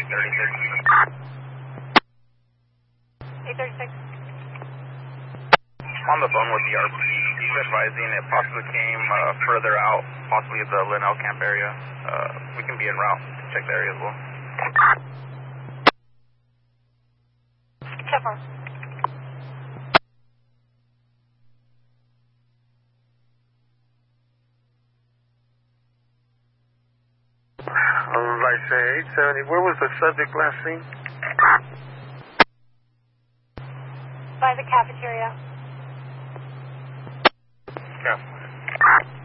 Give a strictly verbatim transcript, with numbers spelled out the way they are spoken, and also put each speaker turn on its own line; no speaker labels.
eight thirty-six.
eight thirty-six.
On the phone with the R P, he's advising it possibly came uh, further out, possibly the Linnell Camp area. Uh, we can be en route to check the area as well.
ten four.
Right, say eight seventy. Where was the subject last seen?
By the cafeteria.
Yeah.